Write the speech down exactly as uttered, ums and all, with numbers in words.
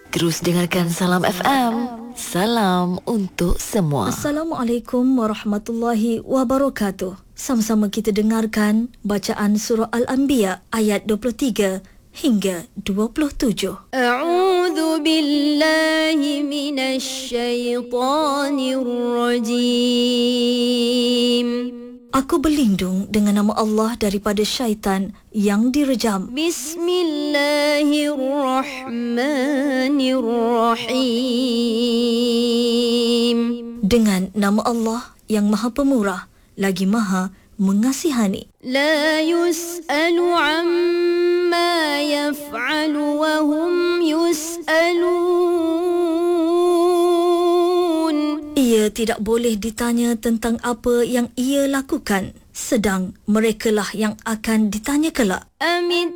Terus dengarkan Salam F M. Salam untuk semua. Assalamualaikum warahmatullahi wabarakatuh. Sama-sama kita dengarkan bacaan surah Al-Anbiya ayat dua puluh tiga hingga dua puluh tujuh. A'udzu billahi minasy syaithanir rajim. Aku berlindung dengan nama Allah daripada syaitan yang direjam. Bismillahirrahmanirrahim. Dengan nama Allah yang Maha Pemurah lagi Maha Mengasihani. La yus'alu amma yaf'alu wa hum yus'alun. Ia tidak boleh ditanya tentang apa yang ia lakukan, sedang merekalah yang akan ditanya kelak. Amit